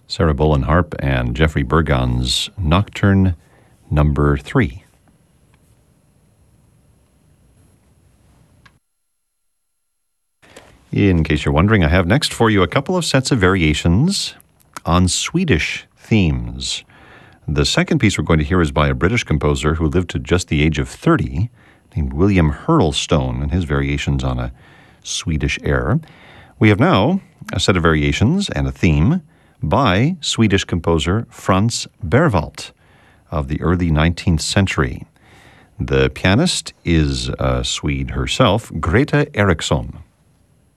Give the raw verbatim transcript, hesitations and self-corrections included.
Sarah Bolen harp and Jeffrey Bergon's Nocturne number three. In case you're wondering, I have next for you a couple of sets of variations on Swedish themes. The second piece we're going to hear is by a British composer who lived to just the age of thirty, named William Hurlstone, and his variations on a Swedish air. We have now a set of variations and a theme by Swedish composer Franz Berwald of the early nineteenth century. The pianist is a Swede herself, Greta Eriksson.